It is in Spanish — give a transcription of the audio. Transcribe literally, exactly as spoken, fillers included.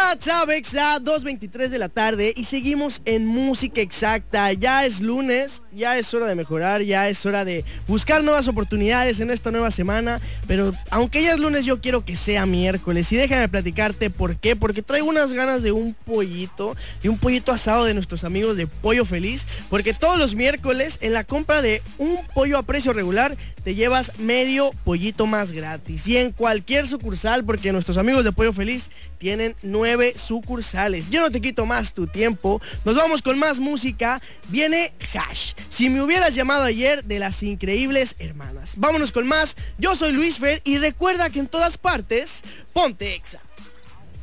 WhatsApp Exa, dos veintitrés de la tarde y seguimos en Música Exacta. Ya es lunes, ya es hora de mejorar, ya es hora de buscar nuevas oportunidades en esta nueva semana. Pero aunque ya es lunes, yo quiero que sea miércoles. Y déjame platicarte por qué. Porque traigo unas ganas de un pollito, de un pollito asado de nuestros amigos de Pollo Feliz. Porque todos los miércoles en la compra de un pollo a precio regular te llevas medio pollito más gratis. Y en cualquier sucursal, porque nuestros amigos de Pollo Feliz tienen nueve sucursales. Yo no te quito más tu tiempo. Nos vamos con más música. Viene Hash. Si me hubieras llamado ayer, de Las Increíbles Hermanas. Vámonos con más. Yo soy Luis Fer y recuerda que en todas partes, ponte Exa.